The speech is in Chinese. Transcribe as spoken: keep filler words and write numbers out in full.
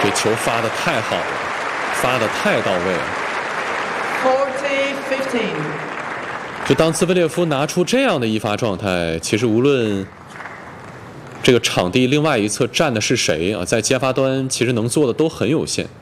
这球发的太好了，发的太到位了。 forty fifteen。 就当兹维列夫拿出这样的一发状态，其实无论这个场地另外一侧站的是谁啊，在接发端其实能做的都很有限。